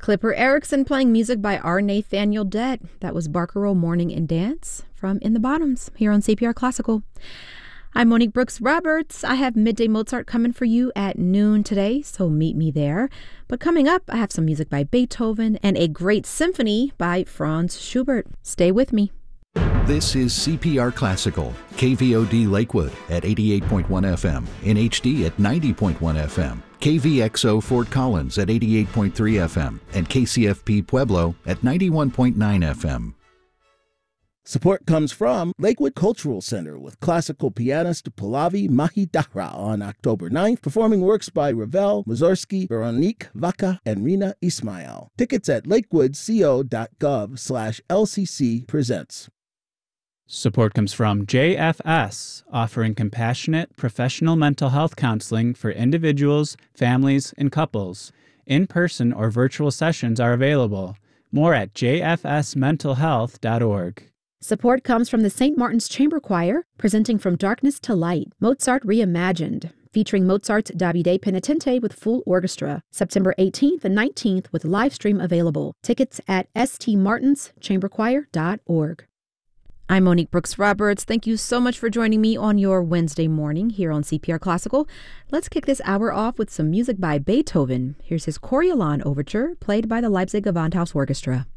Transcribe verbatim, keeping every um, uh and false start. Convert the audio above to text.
Clipper Erickson playing music by R. Nathaniel Dett. That was Barcarolle Morning and Dance from In the Bottoms here on C P R Classical. I'm Monique Brooks Roberts. I have Midday Mozart coming for you at noon today, so meet me there. But coming up, I have some music by Beethoven and a great symphony by Franz Schubert. Stay with me. This is C P R Classical, K V O D Lakewood at eighty-eight point one F M, in H D at ninety point one F M, K V X O Fort Collins at eighty-eight point three F M, and K C F P Pueblo at ninety-one point nine F M. Support comes from Lakewood Cultural Center with classical pianist Pallavi Mahidara on October ninth, performing works by Ravel, Mussorgsky, Veronique Vaca, and Rina Ismail. Tickets at lakewoodco.gov slash LCC presents. Support comes from J F S, offering compassionate, professional mental health counseling for individuals, families, and couples. In-person or virtual sessions are available. More at j f s mental health dot org. Support comes from the Saint Martin's Chamber Choir, presenting From Darkness to Light, Mozart Reimagined, featuring Mozart's Davide Penitente with full orchestra, September eighteenth and nineteenth with live stream available. Tickets at s t martins chamber choir dot org. I'm Monique Brooks Roberts. Thank you so much for joining me on your Wednesday morning here on C P R Classical. Let's kick this hour off with some music by Beethoven. Here's his Coriolan Overture, played by the Leipzig Gewandhaus Orchestra.